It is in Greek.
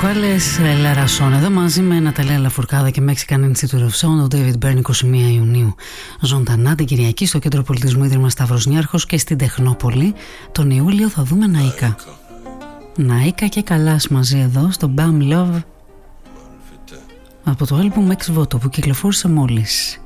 Vocales Λαρασόν εδώ μαζί με Ναταλία Λαφουρκάδα και Mexican Institute of Sound, ο David Byrne, 21 Ιουνίου. Ζωντανά την Κυριακή στο Κέντρο Πολιτισμού Ίδρυμα Σταύρος Νιάρχος και στην Τεχνόπολη. Τον Ιούλιο θα δούμε Ναΐκα. Ναΐκα και Καλάς μαζί εδώ στο Bam Love από το άλμπουμ Ex Voto που κυκλοφόρησε μόλις.